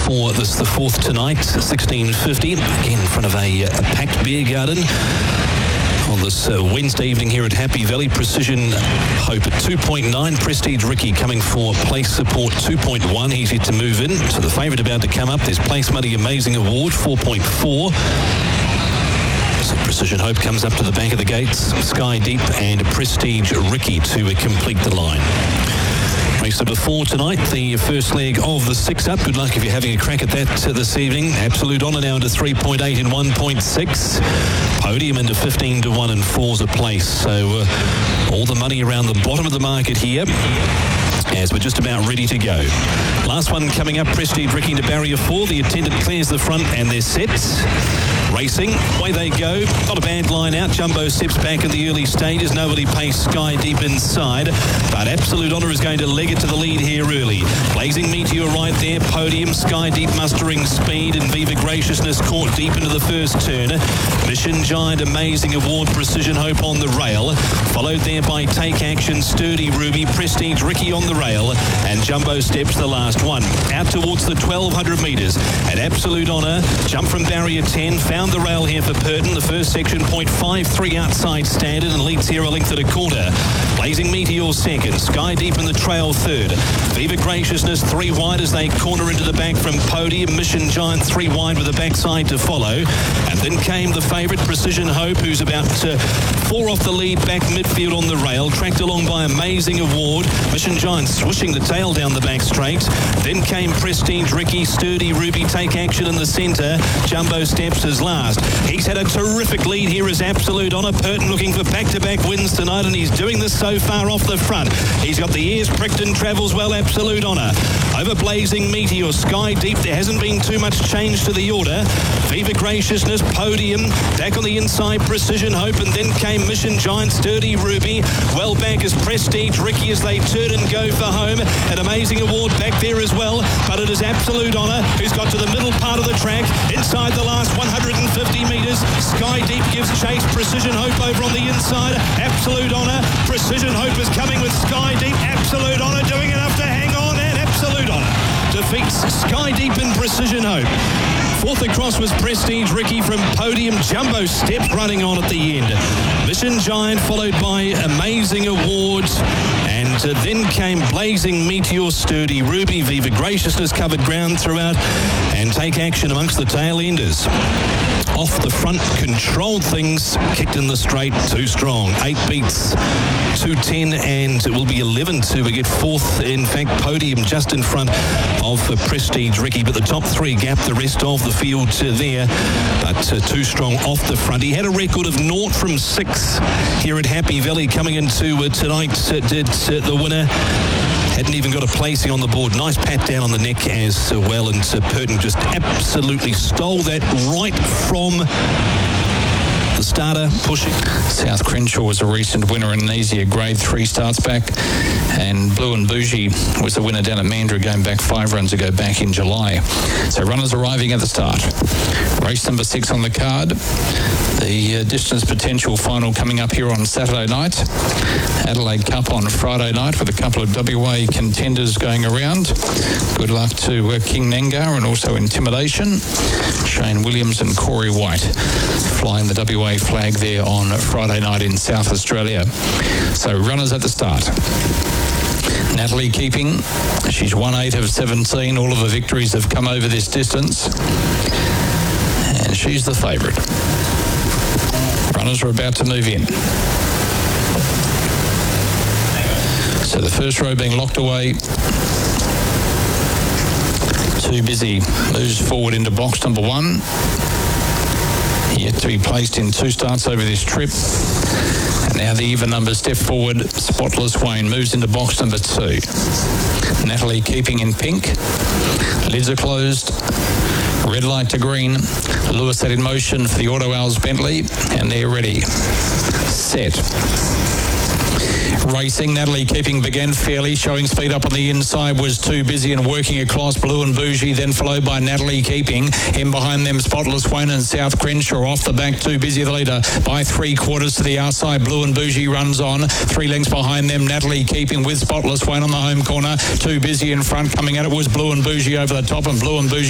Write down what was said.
for this, the fourth tonight, 16:50, again in front of a packed beer garden on this Wednesday evening here at Happy Valley. Precision Hope at 2.9. Prestige Ricky coming for place support 2.1. He's yet to move in. So the favourite about to come up. There's Place Money Amazing Award 4.4. So Precision Hope comes up to the back of the gates. Sky Deep and Prestige Ricky to complete the line. Race number 4 tonight, the first leg of the 6 up. Good luck if you're having a crack at that this evening. Absolute Honour now into 3.8 in 1.6. Podium into 15 to 1 and 4's a place. So all the money around the bottom of the market here, as we're just about ready to go. Last one coming up, Prestige Ricky to barrier 4. The attendant clears the front and they're set. Racing, away they go. Not a bad line out. Jumbo steps back in the early stages. Nobody paced Sky Deep inside. But Absolute Honour is going to leg it to the lead here early. Blazing Meteor right there. Podium. Sky Deep mustering speed. And Viva Graciousness caught deep into the first turn. Mission Giant Amazing Award. Precision Hope on the rail. Followed there by Take Action, Sturdy Ruby, Prestige Ricky on the rail. And Jumbo steps the last one. Out towards the 1,200 metres. At Absolute Honour. Jump from barrier 10. Found the rail here for Purton. The first section 0.53 outside standard and leads here a length at a quarter. Blazing Meteor second. Sky Deep in the trail third. Viva Graciousness 3 wide as they corner into the back from Podium. Mission Giant 3 wide with the backside to follow. And then came the favourite Precision Hope, who's about 4 off the lead back midfield on the rail. Tracked along by Amazing Award. Mission Giant swishing the tail down the back straight. Then came Prestige Ricky, Sturdy Ruby, Take Action in the centre. Jumbo steps as last. He's had a terrific lead here as Absolute Honour. Purton looking for back-to-back wins tonight, and he's doing this so far off the front. He's got the ears pricked and travels well, Absolute Honour. Over Blazing Meteor, Sky Deep. There hasn't been too much change to the order. Viva Graciousness, Podium. Back on the inside, Precision Hope, and then came Mission Giant, Sturdy Ruby. Well back is Prestige Ricky as they turn and go for home. An Amazing Award back there as well, but it is Absolute Honour who's got to the middle part of the track. Inside the last 150 metres, Sky Deep gives chase. Precision Hope over on the inside. Absolute Honour. Precision Hope is coming with Sky Deep. Absolute Honour doing enough to hang on, and Absolute Honour defeats Sky Deep and Precision Hope. Fourth across was Prestige Ricky from Podium. Jumbo steps running on at the end. Mission Giant followed by Amazing Award. And then came Blazing Meteor, Sturdy Ruby. Viva Graciousness covered ground throughout. And Take Action amongst the tail enders. Off the front, controlled things, kicked in the straight, too strong. 8 beats, 2:10, and it will be 11 to get fourth. In fact, Podium just in front of Prestige Ricky, but the top 3 gap the rest of the field there, but too strong off the front. He had a record of 0 from 6 here at Happy Valley coming into tonight. Did the winner. Hadn't even got a placing on the board. Nice pat down on the neck as well, and Purton just absolutely stole that right from the starter, pushing. South Crenshaw was a recent winner in an easier grade 3 starts back, and Blue and Bougie was the winner down at Mandurah going back 5 runs ago back in July. So runners arriving at the start. Race number 6 on the card. The distance potential final coming up here on Saturday night. Adelaide Cup on Friday night with a couple of WA contenders going around. Good luck to King Nengar and also Intimidation. Shane Williams and Corey White flying the WA flag there on Friday night in South Australia. So runners at the start. Natalie Keeping, she's won 8 of 17. All of her victories have come over this distance, and she's the favourite. Runners are about to move in. So the first row being locked away. Too Busy moves forward into box number 1. Yet to be placed in 2 starts over this trip. And now the even numbers step forward. Spotless Wayne moves into box number 2. Natalie Keeping in pink. Lids are closed. Red light to green. Lewis set in motion for the Auto Owls Bentley. And they're ready. Set. Racing, Natalie Keeping began fairly, showing speed up on the inside, was Too Busy and working across Blue and Bougie, then followed by Natalie Keeping. In behind them, Spotless Wayne and South Crenshaw. Off the back, Too Busy the leader by 3/4 to the outside. Blue and Bougie runs on. 3 lengths behind them, Natalie Keeping with Spotless Wayne on the home corner. Too Busy in front. Coming at it was Blue and Bougie over the top, and Blue and Bougie